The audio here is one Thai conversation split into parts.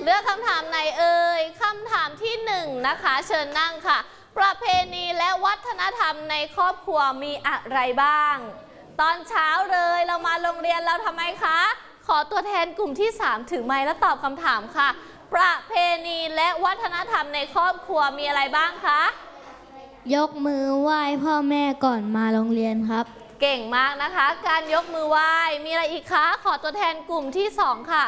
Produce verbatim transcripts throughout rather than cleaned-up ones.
ลือกคำถามไหนเอ่ยคำถามที่หนึ่งนะคะเชิญนั่งค่ะประเพณีและวัฒนธรรมในครอบครัวมีอะไรบ้างตอนเช้าเลยเรามาโรงเรียนเราทำไมคะขอตัวแทนกลุ่มที่สามถือไมค์แล้วตอบคำถามค่ะประเพณีและวัฒนธรรมในครอบครัวมีอะไรบ้างคะยกมือไหว้พ่อแม่ก่อนมาโรงเรียนครับเก่งมากนะคะการยกมือไหว้มีอะไรอีกคะขอตัวแทนกลุ่มที่สองค่ะ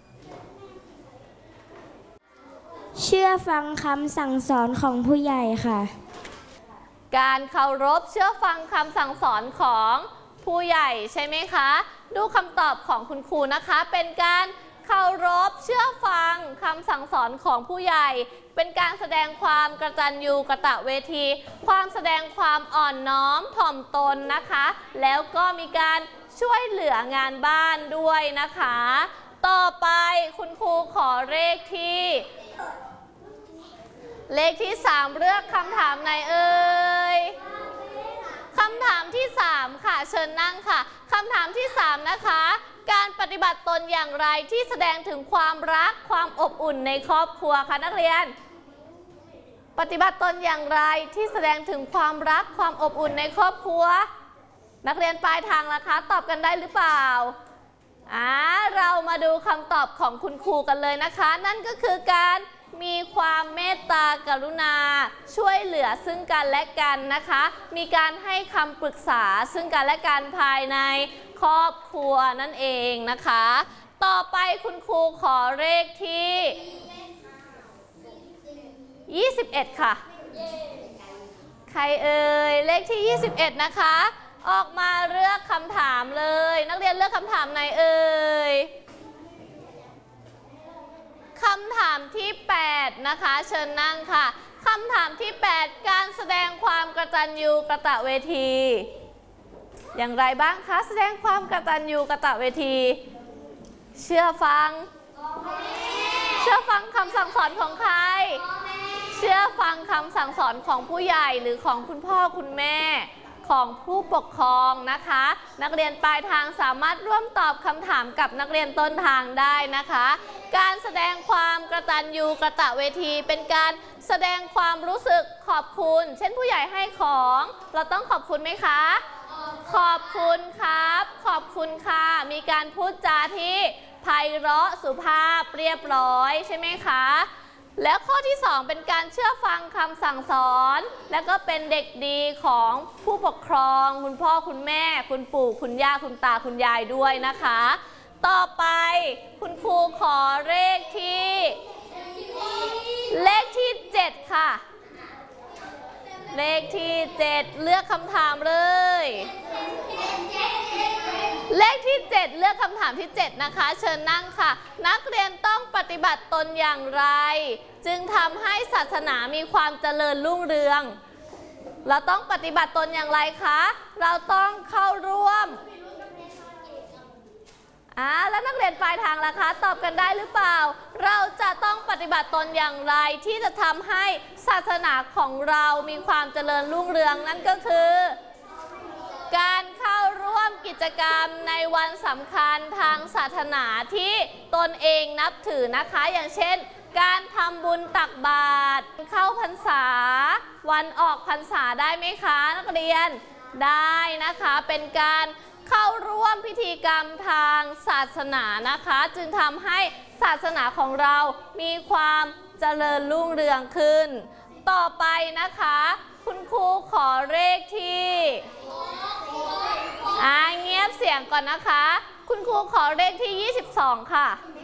เชื่อฟังคำสั่งสอนของผู้ใหญ่ค่ะการเคารพเชื่อฟังคำสั่งสอนของผู้ใหญ่ใช่ไหมคะดูคำตอบของคุณครูนะคะเป็นการเคารพเชื่อฟังคำสั่งสอนของผู้ใหญ่เป็นการแสดงความกตัญญูกตเวทีความแสดงความอ่อนน้อมถ่อมตนนะคะแล้วก็มีการช่วยเหลืองานบ้านด้วยนะคะต่อไปคุณครูขอเลขที่เลขที่สามเลือกคำถามไหนเอ่ยคำถามที่สามค่ะเชิญนั่งค่ะคำถามที่สามนะคะการปฏิบัติตนอย่างไรที่แสดงถึงความรักความอบอุ่นในครอบครัวคะนักเรียนปฏิบัติตนอย่างไรที่แสดงถึงความรักความอบอุ่นในครอบครัวนักเรียนปลายทางล่ะคะตอบกันได้หรือเปล่าอ่าเรามาดูคำตอบของคุณครูกันเลยนะคะนั่นก็คือการมีความเมตตากรุณาช่วยเหลือซึ่งกันและกันนะคะมีการให้คำปรึกษาซึ่งกันและกันภายในครอบครัวนั่นเองนะคะต่อไปคุณครูขอเลขที่ยี่สิบเอ็ดค่ะใครเอ่ยเลขที่ยี่สิบเอ็ดนะคะออกมาเลือกคำถามเลยนักเรียนเลือกคำถามไหนเอ่ยคำถามที่แปดนะคะเชิญนั่งค่ะคำถามที่แปดการแสดงความกตัญญูกตเวทีอย่างไรบ้างคะแสดงความกตัญญูกตเวทีเชื่อฟังเชื่อฟังคำสั่งสอนของใครเชื่อฟังคำสั่งสอนของผู้ใหญ่หรือของคุณพ่อคุณแม่ของผู้ปกครองนะคะนักเรียนปลายทางสามารถร่วมตอบคำถามกับนักเรียนต้นทางได้นะคะการแสดงความกตัญญูกตเวทีเป็นการแสดงความรู้สึกขอบคุณเช่นผู้ใหญ่ให้ของเราต้องขอบคุณไหมคะขอบคุณครับขอบคุณค่ะมีการพูดจาที่ไพเราะสุภาพเรียบร้อยใช่ไหมคะแล้วข้อที่สองเป็นการเชื่อฟังคำสั่งสอนและก็เป็นเด็กดีของผู้ปกครองคุณพ่อคุณแม่คุณปู่คุณย่าคุณตาคุณยายด้วยนะคะต่อไปคุณครูขอเลขที่เลขที่เจ็ดค่ะเลขที่เจ็ดเลือกคำถามเลยเลขที่เจ็ดเลือกคำถามที่เจ็ดนะคะเชิญนั่งค่ะนักเรียนต้องปฏิบัติตนอย่างไรจึงทำให้ศาสนามีความเจริญรุ่งเรืองเราต้องปฏิบัติตนอย่างไรคะเราต้องเข้าร่วมอ่าแล้วนักเรียนปลายทางล่ะคะตอบกันได้หรือเปล่าเราจะต้องปฏิบัติตนอย่างไรที่จะทำให้ศาสนาของเรามีความเจริญรุ่งเรืองนั่นก็คือการเข้าร่วมกิจกรรมในวันสำคัญทางศาสนาที่ตนเองนับถือนะคะอย่างเช่นการทำบุญตักบาตรเข้าพรรษาวันออกพรรษาได้ไหมคะนักเรียนได้นะคะเป็นการเข้าร่วมพิธีกรรมทางศาสนานะคะจึงทำให้ศาสนาของเรามีความเจริญรุ่งเรืองขึ้นต่อไปนะคะคุณครูขอเลขที่อ่าเงียบเสียงก่อนนะคะคุณครูขอเลขที่ยี่สิบสองค่ะ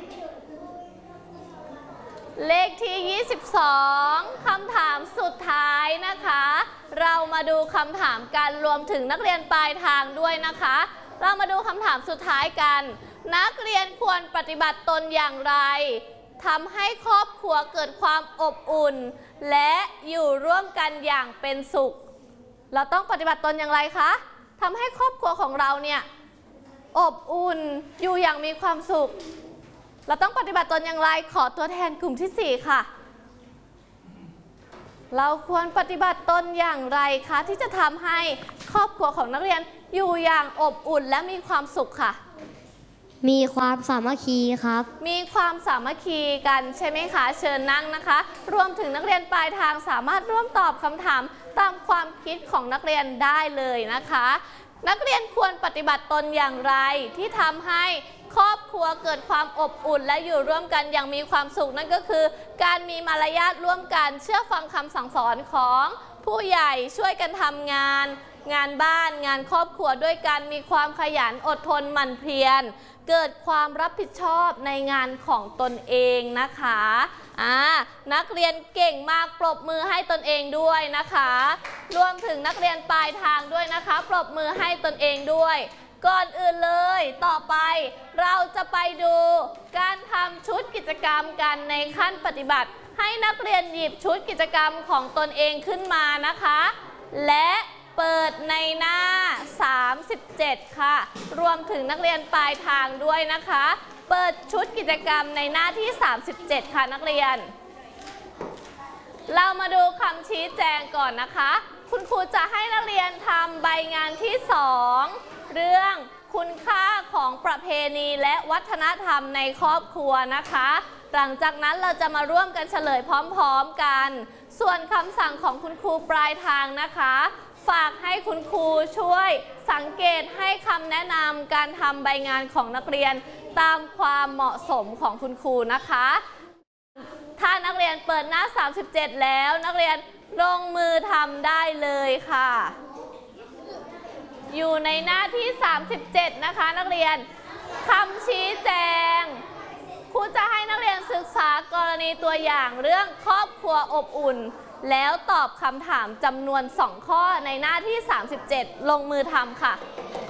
เลขที่ยี่สิบสองคำถามสุดท้ายนะคะเรามาดูคำถามกันรวมถึงนักเรียนปลายทางด้วยนะคะเรามาดูคำถามสุดท้ายกันนักเรียนควรปฏิบัติตนอย่างไรทำให้ครอบครัวเกิดความอบอุ่นและอยู่ร่วมกันอย่างเป็นสุขเราต้องปฏิบัติตนอย่างไรคะทำให้ครอบครัวของเราเนี่ยอบอุ่นอยู่อย่างมีความสุขเราต้องปฏิบัติตนอย่างไรขอตัวแทนกลุ่มที่สี่ค่ะเราควรปฏิบัติตนอย่างไรคะที่จะทำให้ครอบครัวของนักเรียนอยู่อย่างอบอุ่นและมีความสุขค่ะมีความสามัคคีครับมีความสามัคคีกันใช่ไหมคะ เชิญนั่งนะคะ รวมถึงนักเรียนปลายทางสามารถร่วมตอบคำถามตามความคิดของนักเรียนได้เลยนะคะ นักเรียนควรปฏิบัติตนอย่างไรที่ทำให้ครอบครัวเกิดความอบอุ่นและอยู่ร่วมกันอย่างมีความสุขนั่นก็คือ การมีมารยาทร่วมกันเชื่อฟังคำสั่งสอนของผู้ใหญ่ช่วยกันทำงานงานบ้านงานครอบครัวด้วยกันมีความขยันอดทนหมั่นเพียรเกิดความรับผิดชอบในงานของตนเองนะคะอ่านักเรียนเก่งมากปรบมือให้ตนเองด้วยนะคะรวมถึงนักเรียนปลายทางด้วยนะคะปรบมือให้ตนเองด้วยก่อนอื่นเลยต่อไปเราจะไปดูการทำชุดกิจกรรมกันในขั้นปฏิบัติให้นักเรียนหยิบชุดกิจกรรมของตนเองขึ้นมานะคะและเปิดในหน้าสามสิบเจ็ดค่ะรวมถึงนักเรียนปลายทางด้วยนะคะเปิดชุดกิจกรรมในหน้าที่สามสิบเจ็ดค่ะนักเรียนเรามาดูคำชี้แจงก่อนนะคะคุณครูจะให้นักเรียนทำใบงานที่สองเรื่องคุณค่าของประเพณีและวัฒนธรรมในครอบครัวนะคะหลังจากนั้นเราจะมาร่วมกันเฉลยพร้อมๆกันส่วนคำสั่งของคุณครูปลายทางนะคะฝากให้คุณครูช่วยสังเกตให้คำแนะนำการทำใบงานของนักเรียนตามความเหมาะสมของคุณครูนะคะถ้านักเรียนเปิดหน้าสามสิบเจ็ดแล้วนักเรียนลงมือทำได้เลยค่ะอยู่ในหน้าที่สามสิบเจ็ดนะคะนักเรียนคำชี้แจงครูจะให้นักเรียนศึกษากรณีตัวอย่างเรื่องครอบครัวอบอุ่นแล้วตอบคำถามจำนวนสองข้อในหน้าที่สามสิบเจ็ดลงมือทำค่ะ